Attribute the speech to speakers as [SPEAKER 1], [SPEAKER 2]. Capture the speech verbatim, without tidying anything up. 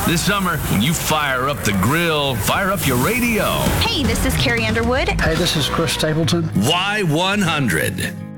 [SPEAKER 1] This summer, when you fire up the grill, fire up your radio.
[SPEAKER 2] Hey, this is Carrie Underwood.
[SPEAKER 3] Hey, this is Chris Stapleton.
[SPEAKER 1] Y one hundred.